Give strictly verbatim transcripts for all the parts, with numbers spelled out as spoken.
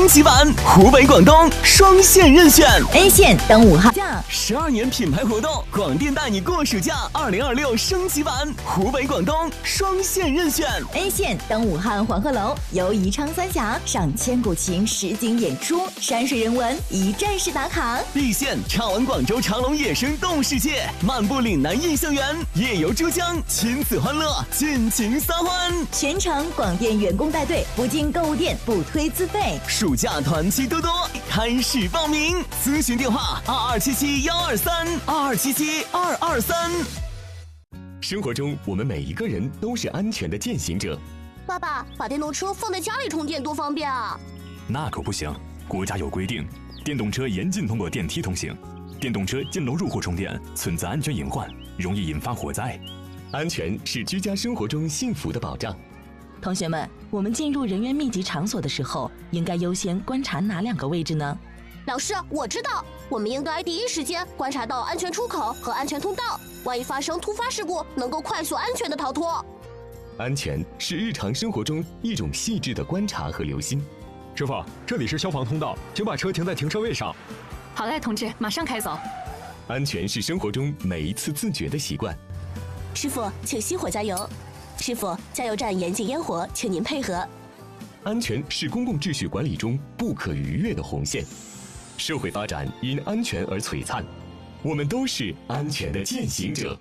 升级版，湖北、广东双线任选。 A 线等五号十二年品牌活动，广电带你过暑假。二零二六升级版，湖北、广东双线任选。 A 线登武汉黄鹤楼，游宜昌三峡，赏千古情实景演出，山水人文一站式打卡。 B 线畅玩广州长隆野生动物世界，漫步岭南印象园，夜游珠江，亲子欢乐，尽情撒欢。 全程广电员工带队，不进购物店，不推自费。 暑假团期多多，开始报名，咨询电话二二七七幺二三二二七七二二三。生活中，我们每一个人都是安全的践行者。 爸爸，把电动车放在家里充电多方便啊！ 那可不行，国家有规定，电动车严禁通过电梯通行，电动车进楼入户充电存在安全隐患，容易引发火灾。 安全是居家生活中幸福的保障。 同学们，我们进入人员密集场所的时候，应该优先观察哪两个位置呢？ 老师，我知道，我们应该第一时间观察到安全出口和安全通道，万一发生突发事故，能够快速安全的逃脱。 安全是日常生活中一种细致的观察和留心。 师傅，这里是消防通道，请把车停在停车位上。 好嘞，同志，马上开走。 安全是生活中每一次自觉的习惯。 师傅，请熄火加油。师傅，加油站严禁烟火，请您配合。 安全是公共秩序管理中不可逾越的红线。社会发展因安全而璀璨，我们都是安全的践行者。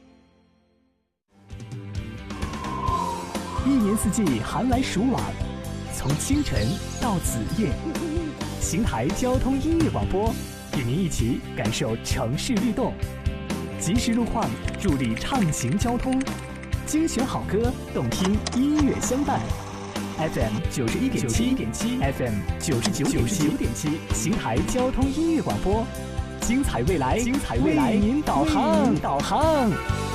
一年四季寒来暑往，从清晨到子夜，邢台交通音乐广播与您一起感受城市律动，及时路况助力畅行交通，精选好歌，动听音乐相伴。F M 九十一点七点七 ，F M 九十九点九点七，邢台交通音乐广播，精彩未来，精彩未来，为您导航，导航。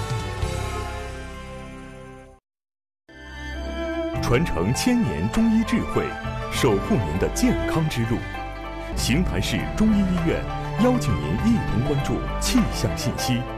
传承千年中医智慧，守护您的健康之路。邢台市中医医院邀请您一同关注气象信息。